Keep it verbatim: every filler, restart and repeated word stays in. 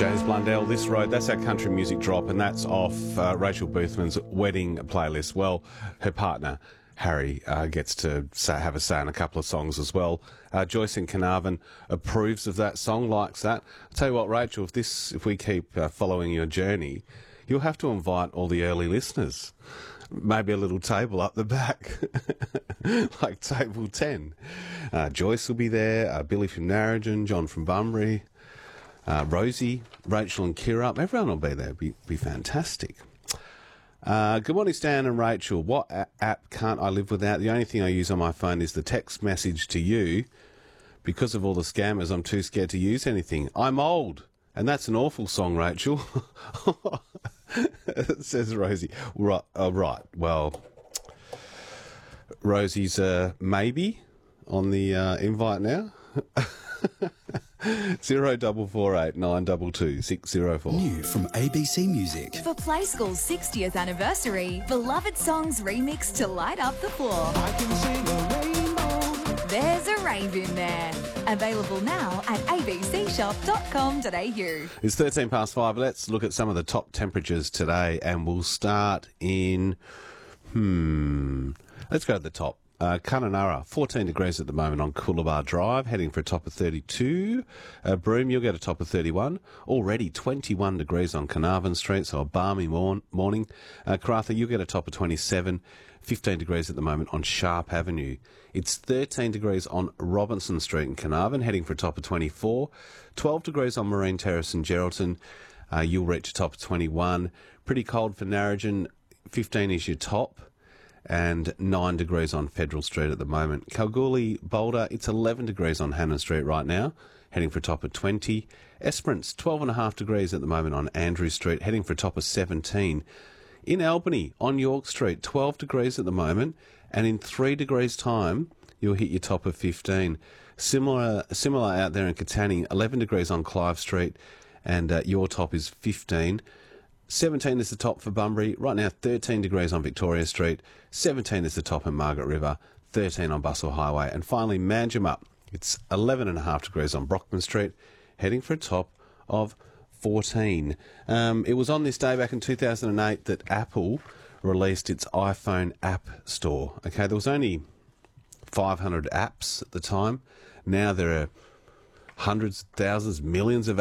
James Blundell, This Road, that's our country music drop, and that's off uh, Rachel Boothman's wedding playlist. Well, her partner, Harry, uh, gets to say, have a say in a couple of songs as well. Uh, Joyce in Carnarvon approves of that song, likes that. I'll tell you what, Rachel, if this, if we keep uh, following your journey, you'll have to invite all the early listeners. Maybe a little table up the back, like table ten. Uh, Joyce will be there, uh, Billy from Narrogin, John from Bunbury, uh, Rosie, Rachel and Kira. Everyone will be there. It'll be, be fantastic. Uh, good morning, Stan and Rachel. What a- app can't I live without? The only thing I use on my phone is the text message to you. Because of all the scammers, I'm too scared to use anything. I'm old. And that's an awful song, Rachel. Says Rosie. Right, oh, right. Well, Rosie's uh, maybe on the uh, invite now. Zero double four eight nine double two six zero four. New from A B C Music. For Play School's sixtieth anniversary, beloved songs remixed to light up the floor. I can sing a rainbow. There's a rave in there. Available now at a b c shop dot com dot a u. It's thirteen past five. Let's look at some of the top temperatures today, and we'll start in, hmm, let's go to the top. Uh, Kununurra, fourteen degrees at the moment on Coolabah Drive, heading for a top of thirty-two. Uh, Broome, you'll get a top of thirty-one. Already twenty-one degrees on Carnarvon Street, so a balmy morn- morning. Uh, Karratha, you'll get a top of twenty-seven. fifteen degrees at the moment on Sharp Avenue. It's thirteen degrees on Robinson Street in Carnarvon, heading for a top of twenty-four. twelve degrees on Marine Terrace in Geraldton. Uh, you'll reach a top of twenty-one. Pretty cold for Narrogin. fifteen is your top. And nine degrees on Federal Street at the moment. Kalgoorlie, Boulder, it's eleven degrees on Hannon Street right now, heading for a top of twenty. Esperance, twelve and a half degrees at the moment on Andrew Street, heading for a top of seventeen. In Albany, on York Street, twelve degrees at the moment, and in three degrees' time, you'll hit your top of fifteen. Similar similar out there in Katanning, eleven degrees on Clive Street, and uh, your top is fifteen. seventeen is the top for Bunbury. Right now, thirteen degrees on Victoria Street. seventeen is the top in Margaret River. thirteen on Bustle Highway. And finally, Manjimup. It's eleven and a half degrees on Brockman Street, heading for a top of fourteen. Um, it was on this day back in two thousand eight that Apple released its iPhone App Store. Okay, there was only five hundred apps at the time. Now there are hundreds, thousands, millions of